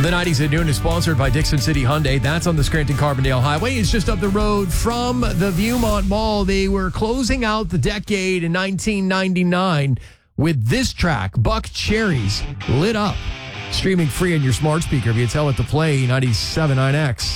The 90s at noon is sponsored by Dixon City Hyundai. That's on the Scranton-Carbondale Highway. It's just up the road from the Viewmont Mall. They were closing out the decade in 1999 with this track, Buck Cherries, Lit Up. Streaming free on your smart speaker. If you tell it to play 97.9X.